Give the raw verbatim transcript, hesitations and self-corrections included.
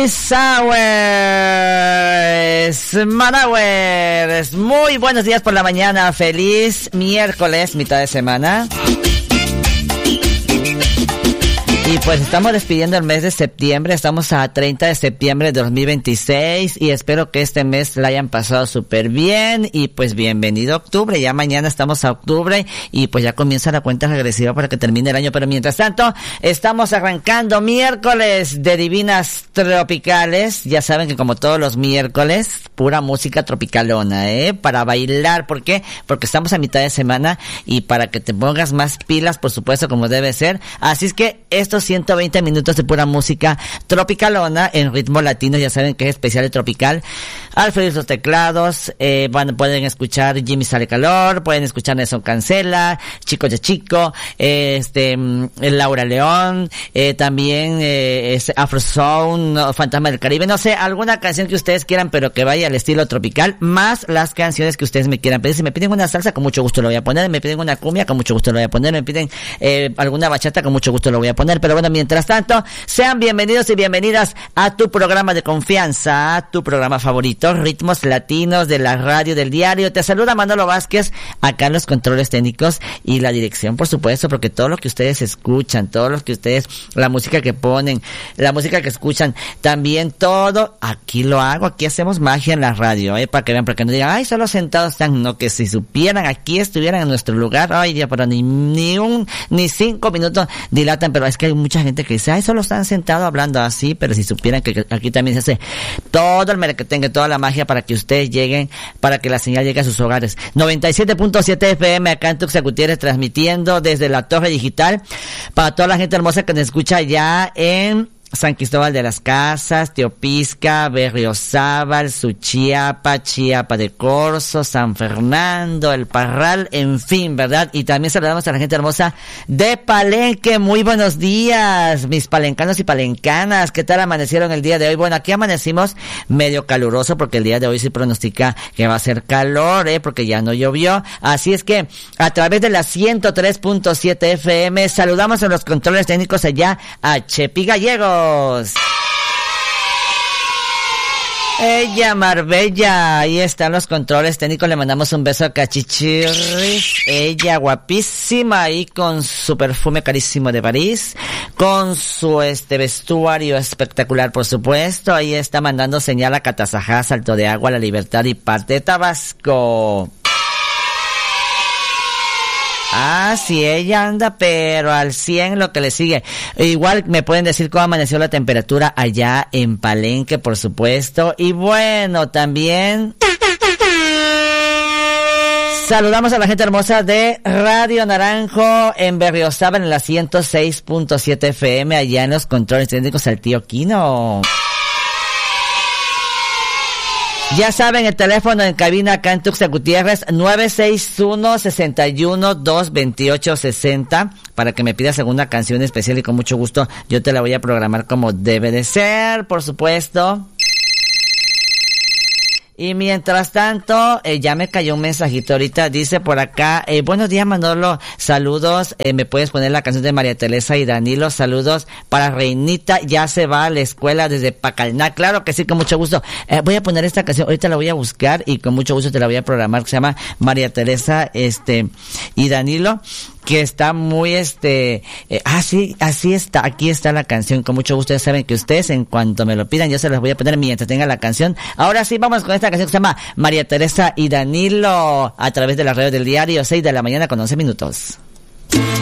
Luis Hours, Manauers. Muy buenos días por la mañana. Feliz miércoles, mitad de semana. Y pues estamos despidiendo el mes de septiembre, estamos a treinta de septiembre de dos mil veintiséis y espero que este mes la hayan pasado súper bien y pues bienvenido a octubre, ya mañana estamos a octubre y pues ya comienza la cuenta regresiva para que termine el año, pero mientras tanto estamos arrancando miércoles de Divinas Tropicales, ya saben que como todos los miércoles, pura música tropicalona, eh, para bailar, ¿por qué? Porque estamos a mitad de semana y para que te pongas más pilas, por supuesto, como debe ser, así es que estos ciento veinte minutos de pura música tropicalona en ritmo latino, ya saben que es especial de tropical. Alfredo y los teclados, eh, van, pueden escuchar Jimmy Sale Calor, pueden escuchar Nelson Cancela, Chico de Chico, eh, este, Laura León, eh, también eh, es Afro Sound, no, Fantasma del Caribe, no sé, alguna canción que ustedes quieran, pero que vaya al estilo tropical, más las canciones que ustedes me quieran pedir. Si me piden una salsa, con mucho gusto lo voy a poner, me piden una cumbia, con mucho gusto lo voy a poner, me piden eh, alguna bachata, con mucho gusto lo voy a poner, pero bueno, mientras tanto, sean bienvenidos y bienvenidas a tu programa de confianza, a tu programa favorito, Ritmos Latinos de la radio del diario. Te saluda Manolo Vázquez, acá en los controles técnicos y la dirección, por supuesto, porque todo lo que ustedes escuchan, todo lo que ustedes, la música que ponen, la música que escuchan, también todo, aquí lo hago, aquí hacemos magia en la radio, eh, para que vean, para que no digan, ay, solo sentados están, no, que si supieran, aquí estuvieran en nuestro lugar, ay, ya, pero ni, ni un, ni cinco minutos dilatan, pero es que hay mucha gente que dice, ay, solo están sentados hablando así, pero si supieran que aquí también se hace todo el merequetengue, toda la magia para que ustedes lleguen, para que la señal llegue a sus hogares. noventa y siete punto siete F M acá en Tuxtla Gutiérrez, transmitiendo desde la Torre Digital para toda la gente hermosa que nos escucha ya en San Cristóbal de las Casas, Teopisca, Berriozábal, Suchiapa, Chiapa de Corzo, San Fernando, El Parral, en fin, ¿verdad? Y también saludamos a la gente hermosa de Palenque. Muy buenos días, mis palencanos y palencanas. ¿Qué tal amanecieron el día de hoy? Bueno, aquí amanecimos medio caluroso porque el día de hoy se pronostica que va a ser calor, ¿eh? Porque ya no llovió. Así es que a través de la ciento tres punto siete F M saludamos a los controles técnicos allá a Chepi Gallegos. Ella Marbella, ahí están los controles técnicos, le mandamos un beso a Cachichirris, ella guapísima ahí con su perfume carísimo de París, con su este vestuario espectacular por supuesto, ahí está mandando señal a Catazajá, Salto de Agua, La Libertad y parte de Tabasco. Ah, sí, ella anda, pero al cien lo que le sigue. Igual me pueden decir cómo amaneció la temperatura allá en Palenque, por supuesto. Y bueno, también saludamos a la gente hermosa de Radio Naranjo en Berriozábal en la ciento seis punto siete F M, allá en los controles técnicos al tío Quino. Ya saben, el teléfono en cabina acá en Tuxtla Gutiérrez, nueve seis uno, seis uno, dos dos ocho seis cero, para que me pidas alguna canción especial y con mucho gusto yo te la voy a programar como debe de ser, por supuesto. Y mientras tanto, eh, ya me cayó un mensajito ahorita, dice por acá, eh, buenos días Manolo, saludos, eh, me puedes poner la canción de María Teresa y Danilo, saludos para Reinita, ya se va a la escuela desde Pacalná, claro que sí, con mucho gusto, eh, voy a poner esta canción, ahorita la voy a buscar y con mucho gusto te la voy a programar, que se llama María Teresa, este, y Danilo, que está muy este, eh, ah sí, así está, aquí está la canción, con mucho gusto, ya saben que ustedes en cuanto me lo pidan yo se las voy a poner mientras tenga la canción. Ahora sí, vamos con esta canción que se llama María Teresa y Danilo a través de la radio del diario, seis de la mañana con once minutos.